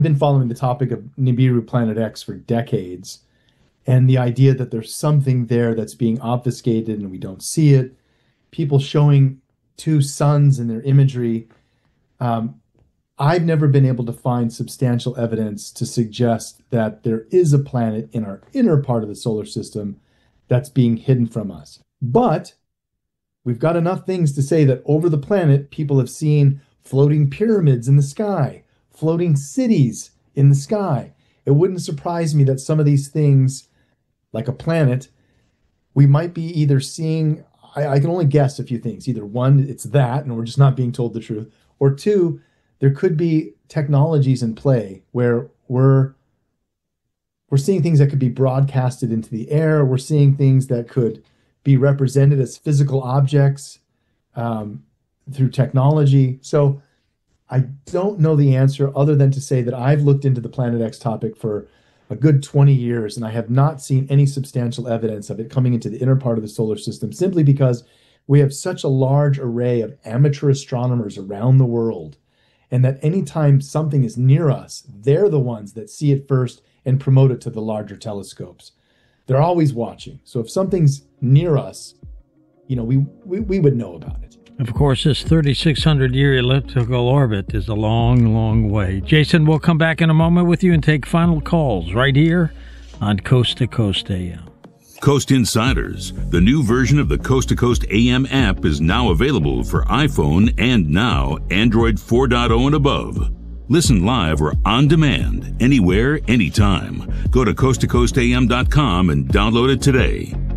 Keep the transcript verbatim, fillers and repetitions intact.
been following the topic of Nibiru Planet X for decades, and the idea that there's something there that's being obfuscated and we don't see it. People showing two suns in their imagery. Um, I've never been able to find substantial evidence to suggest that there is a planet in our inner part of the solar system that's being hidden from us. But we've got enough things to say that over the planet, people have seen floating pyramids in the sky, floating cities in the sky. It wouldn't surprise me that some of these things, like a planet, we might be either seeing, I, I can only guess a few things. Either one, it's that, and we're just not being told the truth. Or two, there could be technologies in play where we're we're seeing things that could be broadcasted into the air. We're seeing things that could be represented as physical objects um, through technology. So I don't know the answer other than to say that I've looked into the Planet X topic for a good twenty years, and I have not seen any substantial evidence of it coming into the inner part of the solar system, simply because we have such a large array of amateur astronomers around the world, and that anytime something is near us, they're the ones that see it first and promote it to the larger telescopes. They're always watching. So if something's near us, you know, we, we, we would know about it. Of course, this thirty-six hundred year elliptical orbit is a long, long way. Jason, we'll come back in a moment with you and take final calls right here on Coast to Coast A M. Coast Insiders, the new version of the Coast to Coast A M app, is now available for iPhone and now Android four point oh and above. Listen live or on demand, anywhere, anytime. Go to coast to coast a m dot com and download it today.